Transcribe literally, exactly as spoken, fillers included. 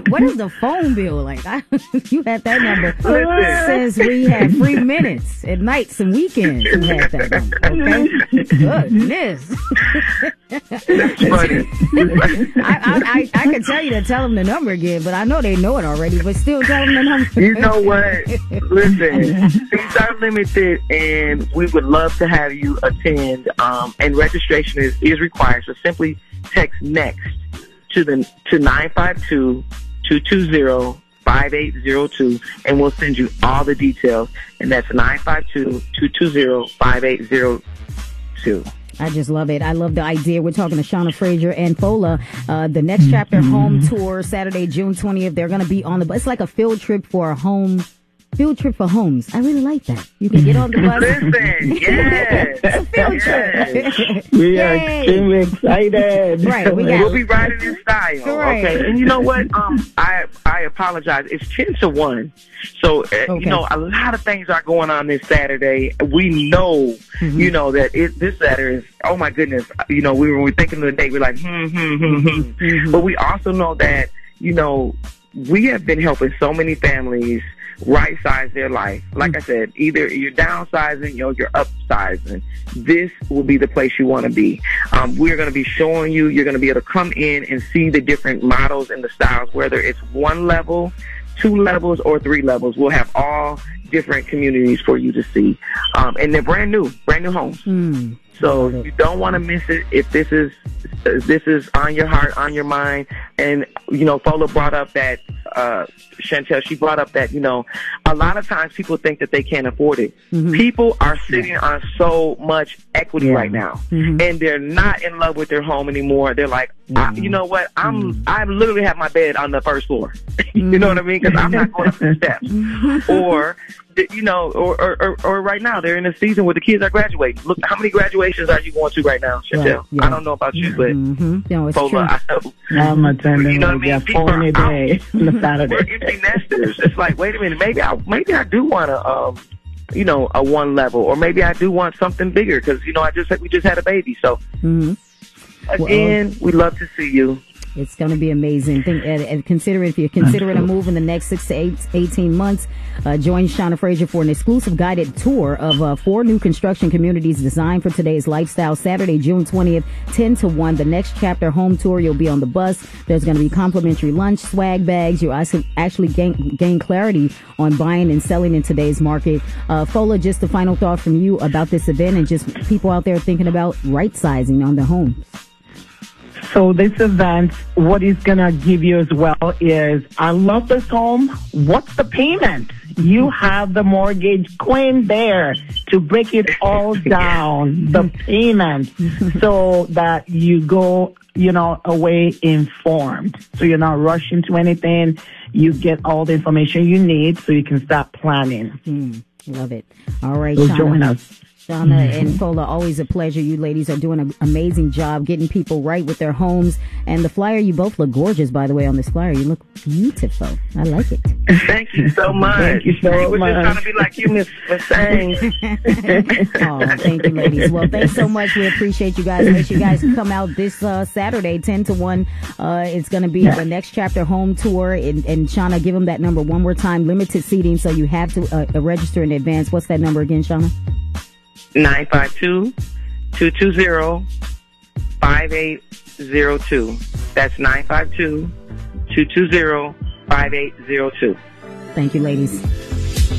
what is the phone bill like? I, you had that number since we had free minutes at nights and weekends. You had that number, okay? Goodness. That's funny. I, I, I, I could tell you to tell them the number again, but I know they know it already, but still tell them the number. You know what? Listen, things are limited, and we would love to have you attend, um, and registration is, is required, so simply text NEXT to the to nine five two, two two zero, five eight zero two, and we'll send you all the details, and that's nine five two, two two zero, five eight zero two. I just love it. I love the idea. We're talking to Shauna Frazier and Fola. Uh, the Next Chapter Home Tour, Saturday, June twentieth. They're going to be on the bus. It's like a field trip for a home. Field trip for homes. I really like that. You can get on the bus. Listen, yes. It's a field yes. trip. We are extremely excited. Right. We got, we'll be riding in style. Right. Okay. And you know what? Um, I I apologize. It's ten to one. So, uh, okay. you know, a lot of things are going on this Saturday. We know, mm-hmm. you know, that it, this Saturday is, oh my goodness, you know, we were, we were thinking of the day, we're like, hmm, hmm, hmm, hmm. Mm-hmm. But we also know that, you know, we have been helping so many families right size their life. Like I said, either you're downsizing or you're upsizing. This will be the place you want to be. Um, we're going to be showing you, you're going to be able to come in and see the different models and the styles, whether it's one level, two levels, or three levels. We'll have all different communities for you to see. Um, and they're brand new, brand new homes. Mm. So you don't want to miss it if this is if this is on your heart, on your mind. And, you know, Fola brought up that, uh, Chantel, she brought up that, you know, a lot of times people think that they can't afford it. Mm-hmm. People are sitting yeah. on so much equity yeah. right now. Mm-hmm. And they're not in love with their home anymore. They're like, mm-hmm. I, you know what, I'm, mm-hmm. I literally have my bed on the first floor. You know what I mean? Because I'm not going up the steps. Or, you know, or, or, or, or right now they're in a season where the kids are graduating. Look, how many graduations are you going to right now, Chantel? Right, yeah. I don't know about you, but mm-hmm. no, it's Fola, true. I know. I'm attending. You know what I mean? Yeah, four in a day on the Saturday. We're empty nesters. It's like, wait a minute, maybe I maybe I do want to, um, you know, a one level, or maybe I do want something bigger because you know I just we just had a baby. So mm-hmm. again, well, we love to see you. It's going to be amazing. Think, and, and consider if you're considering a move in the next six to eight, eighteen months, uh, join Shauna Frazier for an exclusive guided tour of uh, four new construction communities designed for today's lifestyle. Saturday, June twentieth, ten to one. The Next Chapter Home Tour. You'll be on the bus. There's going to be complimentary lunch, swag bags. You'll actually gain, gain clarity on buying and selling in today's market. Uh, Fola, just a final thought from you about this event and just people out there thinking about right sizing on their home. So this event, what it's going to give you as well is, I love this home. What's the payment? You have the mortgage queen there to break it all down, the payment, so that you go, you know, away informed. So you're not rushing to anything. You get all the information you need so you can start planning. Mm, love it. All right, so Shauna. Join us. Shauna and Fola, always a pleasure. You ladies are doing an amazing job getting people right with their homes. And the flyer, you both look gorgeous, by the way, on this flyer. You look beautiful. I like it. Thank you so much. Thank you so We're much. just trying to be like you, Miss Sang. Oh, thank you, ladies. Well, thanks so much. We appreciate you guys. Make sure you guys come out this uh, Saturday, ten to one. Uh, it's going to be yeah. the Next Chapter Home Tour. And, and Shauna, give them that number one more time. Limited seating, so you have to uh, register in advance. What's that number again, Shauna? nine five two, two two zero, five eight zero two. That's nine five two, two two zero, five eight zero two. Thank you, ladies.